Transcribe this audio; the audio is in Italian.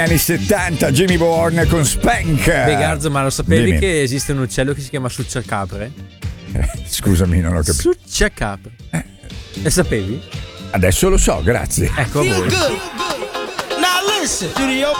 Anni 70, Jimmy Bourne con Spank. Beh, Garzo, ma lo sapevi Dimmi. che esiste un uccello che si chiama succiacapre? Scusami, non ho capito. Succiacapre. E sapevi? Adesso lo so, grazie. Ecco a voi. Now listen, studio